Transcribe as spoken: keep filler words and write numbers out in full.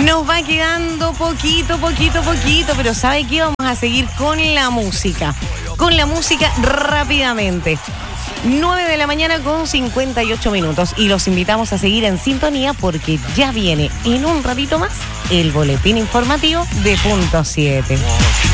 Nos va quedando poquito, poquito, poquito, pero ¿sabe qué? Vamos a seguir con la música. Con la música rápidamente. nueve de la mañana con cincuenta y ocho minutos. Y los invitamos a seguir en sintonía porque ya viene en un ratito más el boletín informativo de Punto siete.